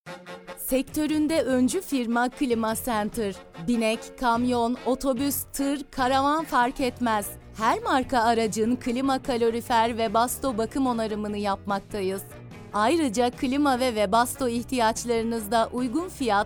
Sektöründe öncü firma Klima Center. Binek, kamyon, otobüs, tır, karavan fark etmez. Her marka aracın klima, kalorifer ve basto bakım onarımını yapmaktayız. Ayrıca klima ve Webasto ihtiyaçlarınızda uygun fiyat